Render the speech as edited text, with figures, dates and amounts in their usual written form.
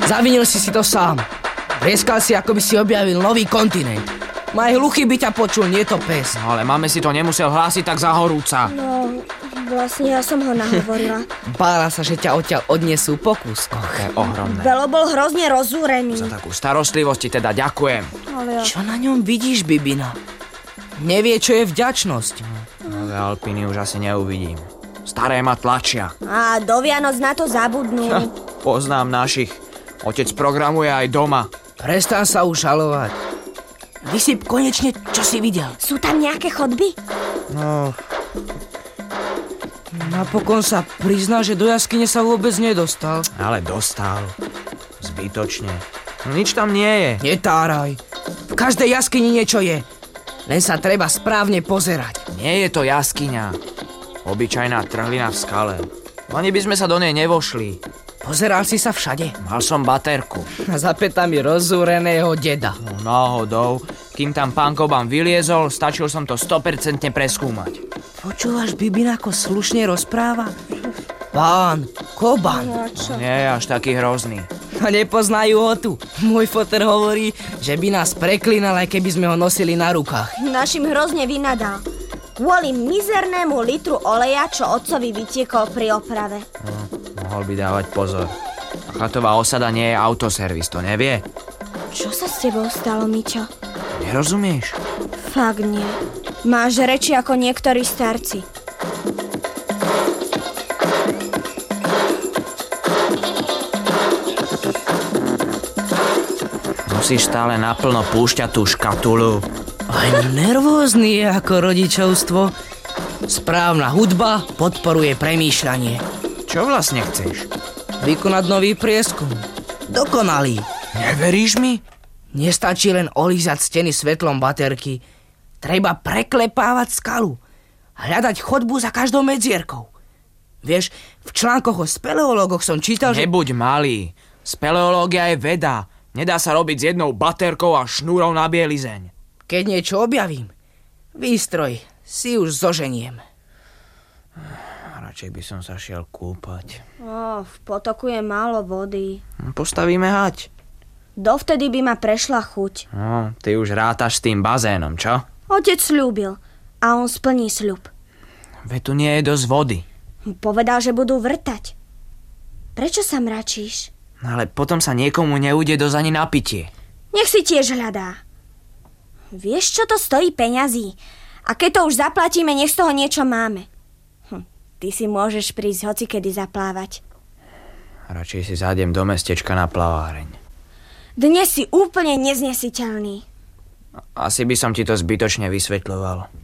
Zavinil si to sám. Vrieskal si, ako by si objavil nový kontinent. Maj hluchý by ťa počul, nie to pes. No, ale máme si to nemusel hlásiť tak za horúca. No, vlastne ja som ho nahovorila. Bála sa, že ťa odtiaľ odnesú po kúskoch. To je ohromné. Belo bol hrozne rozúrený. Za takú starostlivosť ti teda ďakujem. Ale ja... Čo na ňom vidíš, Bibina? Nevie, čo je vďačnosť. Nové Alpiny už asi neuvidím. Staré ma tlačia. A do Vianoc na to zabudnú. Poznám našich. Otec programuje aj doma. Prestan sa už žalovať. Vysyp konečne, čo si videl. Sú tam nejaké chodby? No... Napokon sa prizná, že do jaskyne sa vôbec nedostal. Ale dostal. Zbytočne. No, nič tam nie je. Netáraj. V každej jaskyni niečo je. Len sa treba správne pozerať. Nie je to jaskyňa. Obyčajná trhlina v skale. Ani by sme sa do nej nevošli. Pozeral si sa všade? Mal som baterku. Za petami rozúreného deda. No, náhodou. Kým tam pán Koban vyliezol, stačil som to 100% preskúmať. Počúvaš, Bibina, ako slušne rozpráva? Pán Koban. No a čo? Nie je až taký hrozný. A nepoznajú ho tu. Môj foter hovorí, že by nás preklínal, aj keby sme ho nosili na rukách. Našim hrozne vynadal. Kvôli mizernému litru oleja, čo otcovi vytiekol pri oprave. Mohol by dávať pozor. Chatová osada nie je autoservis, to nevie? Čo sa s tebou stalo, Miťo? Nerozumieš? Fakt nie. Máš reči ako niektorí starci. Musíš stále naplno púšťať tú škatulu. Aj nervózny je ako rodičovstvo. Správna hudba podporuje premýšľanie. Čo vlastne chceš? Vykonať nový prieskum. Dokonalý. Neveríš mi? Nestačí len olízať steny svetlom baterky. Treba preklepávať skalu. Hľadať chodbu za každou medzierkou. Vieš, v článkoch o speleológoch som čítal, že... Nebuď malý. Speleológia je veda. Nedá sa robiť s jednou baterkou a šnúrou na bielizeň. Keď niečo objavím, výstroj si už zoženiem. Radšej by som sa šiel kúpať. V potoku je málo vody. Postavíme hať. Dovtedy by ma prešla chuť. No, ty už rátaš s tým bazénom, čo? Otec sľúbil a on splní sľub. Veď tu nie je dosť vody. Povedal, že budú vrtať. Prečo sa mračíš? No ale potom sa niekomu neujde dosť ani na pitie. Nech si tiež hľadá. Vieš, čo to stojí peňazí? A keď to už zaplatíme, nech z toho niečo máme. Ty si môžeš prísť hocikedy zaplávať. Radšej si zájdem do mestečka na plaváreň. Dnes si úplne neznesiteľný. Asi by som ti to zbytočne vysvetľoval.